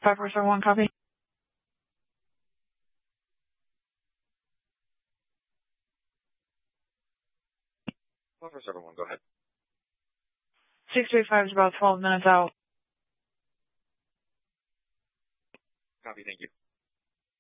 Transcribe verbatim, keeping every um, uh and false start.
five four seven one, copy. five four seven one, go ahead. six three five is about twelve minutes out. Copy, thank you.